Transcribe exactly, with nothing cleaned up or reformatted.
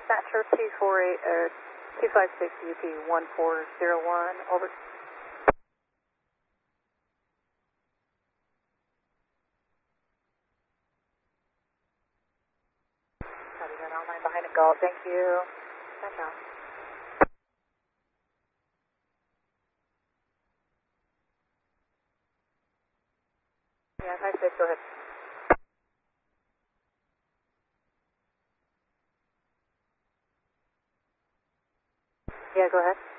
dispatcher two four eight, uh, two five six U P one four zero one, over. Copy that, online behind it, Galt, thank you. Back out. Yeah, five six, go ahead. Yeah, go ahead.